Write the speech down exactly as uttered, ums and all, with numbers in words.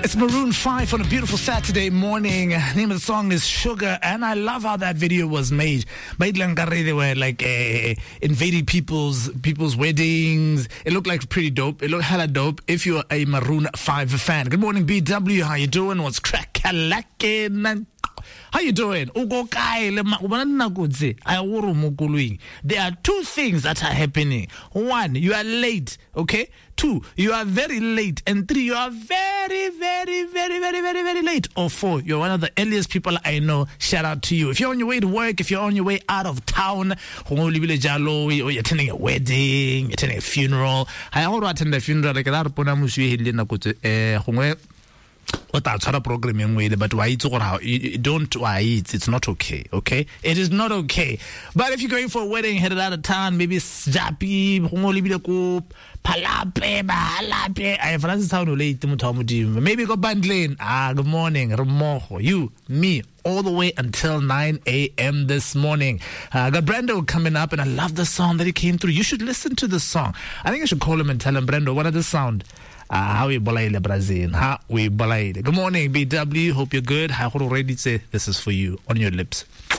It's Maroon five on a beautiful Saturday morning. Name of the song is Sugar, and I love how that video was made. Made Langare, they were like uh, invading people's people's weddings. It looked like pretty dope. It looked hella dope if you're a Maroon five fan. Good morning, B W. How you doing? What's crackalacking? How you doing? There are two things that are happening. One, you are late, okay? Two, you are very late. And three, you are very, very, very, very, very, very late. Or four, you're one of the earliest people I know. Shout out to you. If you're on your way to work, if you're on your way out of town, or you're attending a wedding, you're attending a funeral. I also attend a funeral. Like what I try programming with, but why it's how you don't why it's it's not okay, okay? It is not okay. But if you're going for a wedding, headed out of town, maybe Japi, Palape, Bahalape, I have another sound late, maybe go bundling. Ah, good morning, Ramoho, you, me, all the way until nine a.m. this morning. I uh, got Brando coming up, and I love the song that he came through. You should listen to the song. I think I should call him and tell him, Brando, what are the sound? Uh, how we balaile Brazil? How we balaile? Good morning, B W. Hope you're good. How already say this is for you on your lips.